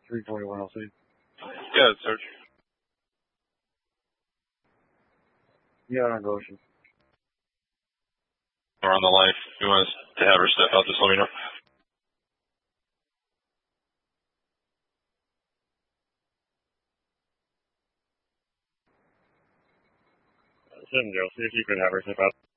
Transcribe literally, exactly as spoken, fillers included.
three forty-one L C. Yeah, search. Yeah, on Goshen. We're on the line. If you want us to have her step out, just let me know. seven zero, see if you could have her step out.